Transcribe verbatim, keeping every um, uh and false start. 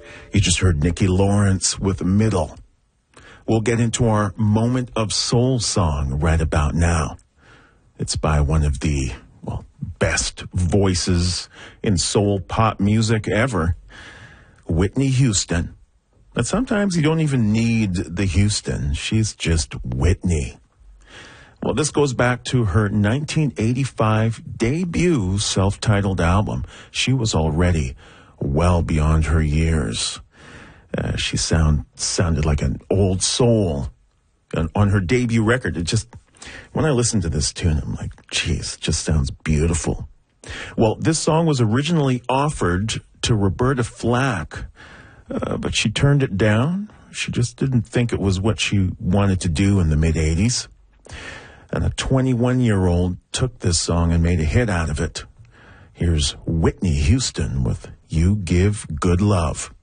You just heard Nikki Lawrence with Middle. We'll get into our moment of soul song right about now. It's by one of the, well, best voices in soul pop music ever, Whitney Houston. But sometimes you don't even need the Houston. She's just Whitney. Well, this goes back to her nineteen eighty-five debut self-titled album. She was already well beyond her years. Uh, she sound sounded like an old soul. And on her debut record, it just, when I listen to this tune, I'm like, geez, it just sounds beautiful. Well, this song was originally offered to Roberta Flack, uh, but she turned it down. She just didn't think it was what she wanted to do in the mid-eighties. And a twenty-one-year-old took this song and made a hit out of it. Here's Whitney Houston with You Give Good Love.